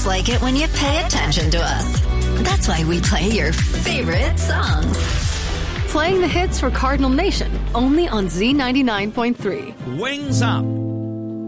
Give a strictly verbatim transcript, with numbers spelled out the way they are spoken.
just like it when you pay attention to us. That's why we play your favorite songs. Playing the hits for Cardinal Nation, only on Z ninety-nine point three. Wings Up.